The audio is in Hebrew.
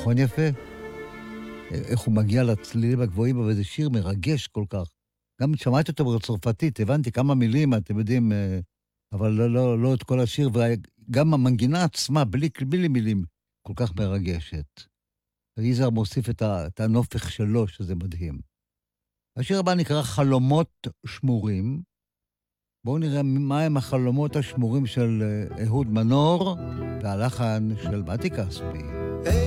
נכון יפה? איך הוא מגיע לצלילים הגבוהים, אבל זה שיר מרגש כל כך. גם שמעתי אותו בצרפתית, הבנתי כמה מילים, אתם יודעים, אבל לא את כל השיר, וגם המנגינה עצמה, בלי מילים, כל כך מרגשת. ויזהר מוסיף את הנופך שלו, שזה מדהים. השיר הבא נקרא חלומות שמורים. בואו נראה מהם החלומות השמורים של אהוד מנור, והלחן של מתי כספי.